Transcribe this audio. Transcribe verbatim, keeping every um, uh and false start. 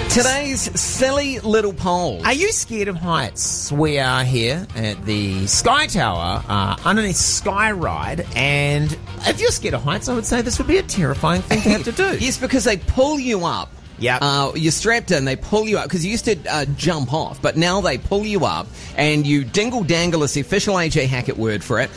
Today's silly little poll. Are you scared of heights? We are here at the Sky Tower, uh, underneath Sky Ride, and if you're scared of heights, I would say this would be a terrifying thing to have to do. Yes, because they pull you up. Yep. Uh, you're strapped in, they pull you up, because you used to uh, jump off, but now they pull you up, and you dingle-dangle is the official A J Hackett word for it.